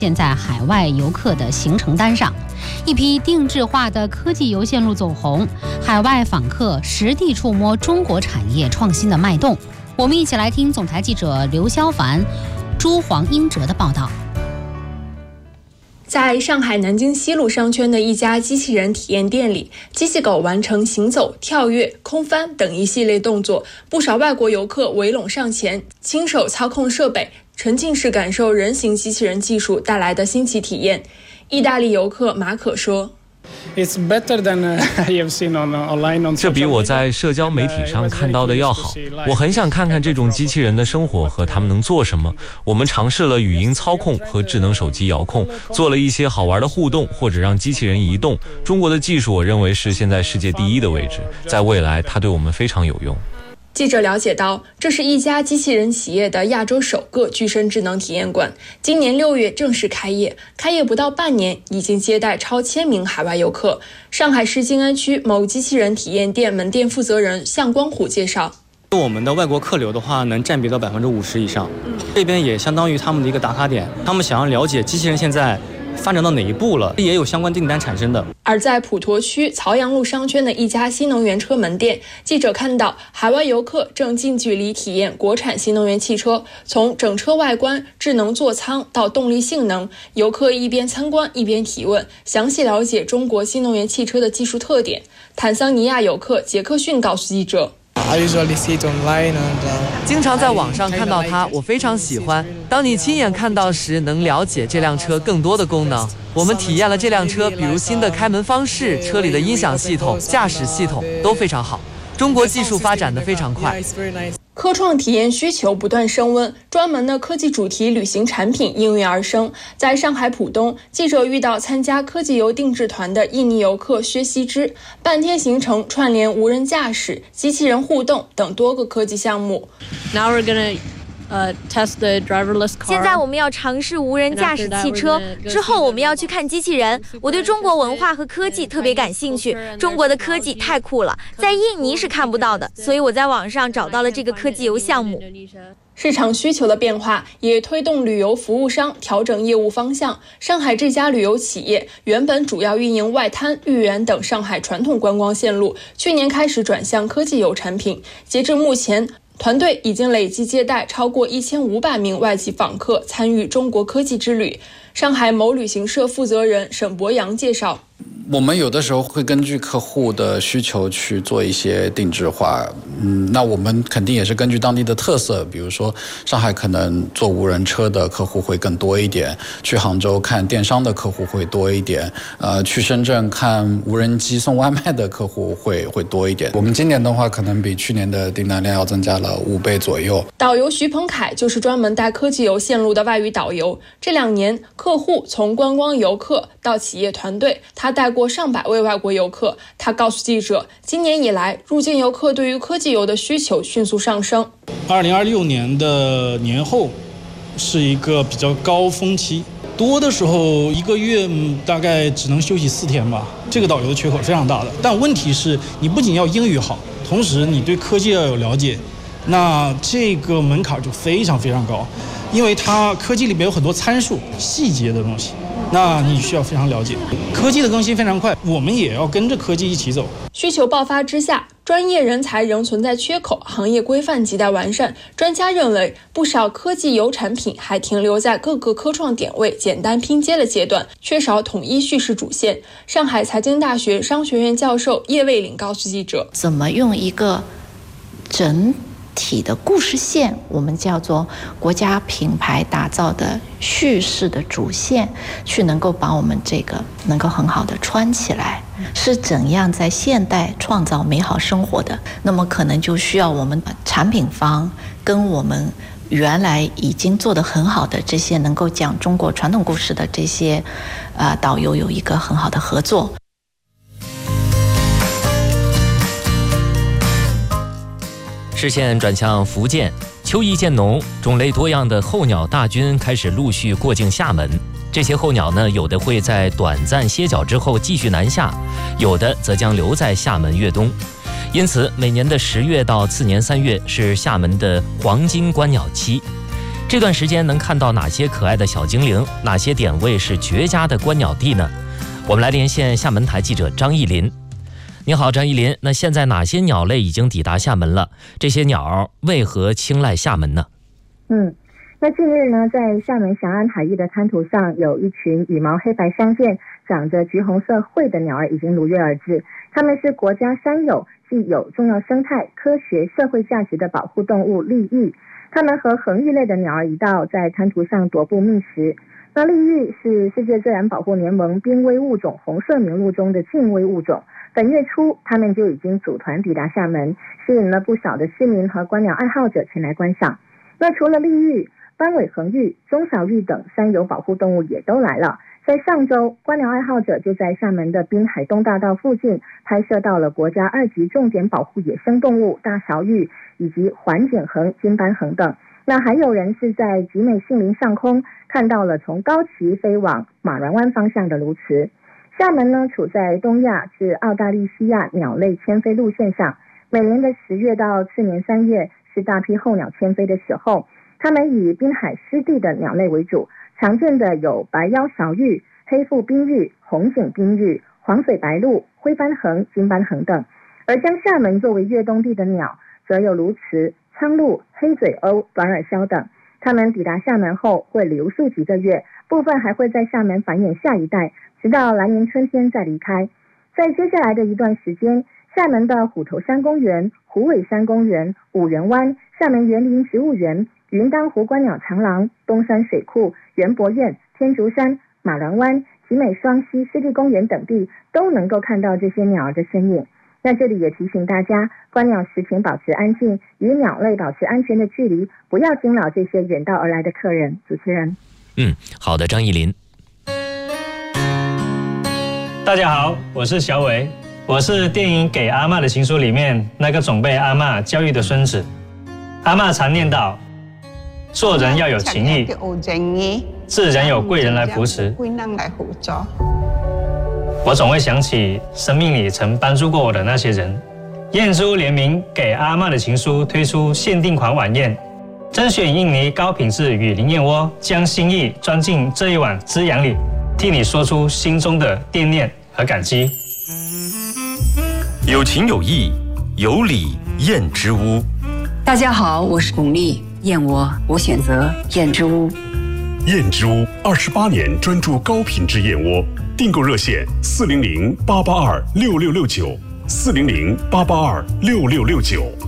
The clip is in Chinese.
现在海外游客的行程单上，一批定制化的科技游线路走红，海外访客实地触摸中国产业创新的脉动。我们一起来听总台记者刘肖凡、朱黄英哲的报道。 在上海南京西路商圈的一家机器人体验店里，机器狗完成行走、跳跃、空翻等一系列动作，不少外国游客围拢上前，亲手操控设备，沉浸式感受人形机器人技术带来的新奇体验。意大利游客马可说， 这比我在社交媒体上看到的要好。我很想看看这种机器人的生活和他们能做什么。我们尝试了语音操控和智能手机遥控，做了一些好玩的互动，或者让机器人移动。中国的技术我认为是现在世界第一的位置，在未来它对我们非常有用。 记者了解到，这是一家机器人企业的亚洲首个具身智能体验馆，今年6月正式开业，开业不到半年，已经接待超1000名海外游客。上海市静安区某机器人体验店门店负责人向光虎介绍， 我们的外国客流的话，能占比到50%以上，这边也相当于他们的一个打卡点，他们想要了解机器人现在发展到哪一步了，也有相关订单产生的。 而在普陀区曹杨路商圈的一家新能源车门店，记者看到海外游客正近距离体验国产新能源汽车，从整车外观、智能座舱到动力性能，游客一边参观一边提问，详细了解中国新能源汽车的技术特点。坦桑尼亚游客杰克逊告诉记者， 经常在网上看到它，我非常喜欢。当你亲眼看到时，能了解这辆车更多的功能。我们体验了这辆车，比如新的开门方式、车里的音响系统、驾驶系统都非常好。中国技术发展得非常快。 科创体验需求不断升温，专门的科技主题旅行产品应运而生。在上海浦东，记者遇到参加科技游定制团的印尼游客薛希之，半天行程串联无人驾驶、机器人互动等多个科技项目。 现在我们要尝试无人驾驶汽车，之后我们要去看机器人。我对中国文化和科技特别感兴趣，中国的科技太酷了，在印尼是看不到的，所以我在网上找到了这个科技游项目。 市场需求的变化也推动旅游服务商调整业务方向。上海这家旅游企业原本主要运营外滩、豫园等上海传统观光线路，去年开始转向科技游产品。截至目前，团队已经累计接待超过1500名外籍访客参与中国科技之旅。上海某旅行社负责人沈博洋介绍， 我们有的时候会根据客户的需求去做一些定制化，那我们肯定也是根据当地的特色，比如说上海可能做无人车的客户会更多一点，去杭州看电商的客户会多一点，去深圳看无人机送外卖的客户会多一点。我们今年的话，可能比去年的订单量要增加了5倍左右。 导游徐鹏凯就是专门带科技游线路的外语导游，这2年客户从观光游客到企业团队，他带过上百位外国游客。他告诉记者，今年以来入境游客对于科技游的需求迅速上升。 2026年的年后是一个比较高峰期，多的时候1个月大概只能休息4天吧，这个导游的缺口非常大的。但问题是你不仅要英语好，同时你对科技要有了解，那这个门槛就非常非常高，因为它科技里面有很多参数细节的东西，那你需要非常了解。科技的更新非常快，我们也要跟着科技一起走。 需求爆发之下，专业人才仍存在缺口，行业规范亟待完善。专家认为，不少科技游产品还停留在各个科创点位简单拼接的阶段，缺少统一叙事主线。上海财经大学商学院教授叶卫领告诉记者， 怎么用一个整体的故事线，我们叫做国家品牌打造的叙事的主线，去能够把我们这个能够很好的穿起来，是怎样在现代创造美好生活的。那么可能就需要我们产品方跟我们原来已经做得很好的这些能够讲中国传统故事的这些导游有一个很好的合作。 视线转向福建，秋意渐浓，种类多样的候鸟大军开始陆续过境厦门。这些候鸟呢，有的会在短暂歇脚之后继续南下，有的则将留在厦门越冬。因此，每年的10月到次年3月是厦门的黄金观鸟期。 这段时间能看到哪些可爱的小精灵？哪些点位是绝佳的观鸟地呢？我们来连线厦门台记者张艺林。你好，张艺林。那现在哪些鸟类已经抵达厦门了？这些鸟为何青睐厦门呢？ 那近日呢，在厦门翔安海域的滩涂上，有一群羽毛黑白相间、长着橘红色喙的鸟儿已经如约而至。它们是国家山友，具有重要生态、科学、社会价值的保护动物丽玉。它们和恒玉类的鸟儿一道，在滩涂上踱步觅食。那丽玉是世界自然保护联盟濒危物种红色名录中的近危物种。本月初，它们就已经组团抵达厦门，吸引了不少的市民和观鸟爱好者前来观赏。那除了丽玉，斑尾恒玉、中小玉等山游保护动物也都来了。在上周，观鸟爱好者就在厦门的滨海东大道附近拍摄到了国家2级重点保护野生动物大小玉以及环颈鸻、金斑鸻等。那还有人是在集美杏林上空看到了从高崎飞往马銮湾方向的鸬鹚。厦门呢，处在东亚至澳大利西亚鸟类迁飞路线上，每年的10月到次年3月是大批候鸟迁飞的时候。它们以滨海湿地的鸟类为主，常见的有白腰小玉、黑腹冰玉、红颈冰玉、黄嘴白鹭、灰斑鸻、金斑鸻等。而将厦门作为越冬地的鸟，则有鸬鹚、苍鹭、黑嘴鸥、短耳鸮等。它们抵达厦门后会留宿几个月，部分还会在厦门繁衍下一代，直到来年春天再离开。在接下来的一段时间，厦门的虎头山公园、虎尾山公园、五缘湾、厦门园林植物园、云当湖观鸟长廊、东山水库、园博苑、天竺山、马銮湾、集美双溪湿地公园等地都能够看到这些鸟儿的身影。那这里也提醒大家，观鸟时请保持安静，与鸟类保持安全的距离，不要惊扰这些远道而来的客人。主持人。 好的，张艺林。 大家好，我是小伟，我是电影《给阿嬷的情书》里面那个总被阿嬷教育的孙子。阿嬷常念叨，做人要有情义，自然有贵人来扶持。我总会想起生命里曾帮助过我的那些人。燕珠联名《给阿嬷的情书》推出限定款晚宴，甄选印尼高品质雨林燕窝，将心意装进这一碗滋养里，替你说出心中的惦念和感激。 有情有义，有礼燕之屋。 大家好，我是巩俐，燕窝我选择燕之屋。 燕之屋28年专注高品质燕窝，订购热线400-882-6669，400-882-6669。